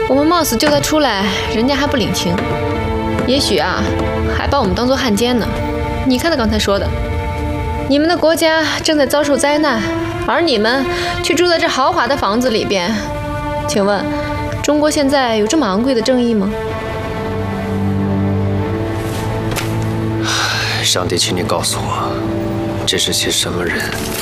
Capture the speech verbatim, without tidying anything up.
我们冒死救他出来，人家还不领情，也许啊，还把我们当作汉奸呢。你看他刚才说的，你们的国家正在遭受灾难，而你们却住在这豪华的房子里边。请问，中国现在有这么昂贵的正义吗？ 上帝，请你告诉我，这是些什么人？